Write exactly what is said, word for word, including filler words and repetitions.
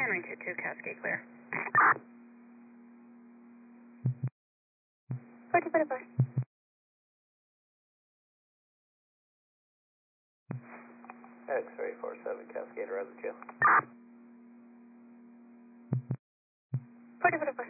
Henry two two, Cascade clear. four two four four. X-ray four seven, Cascade, Roger two. four two four four.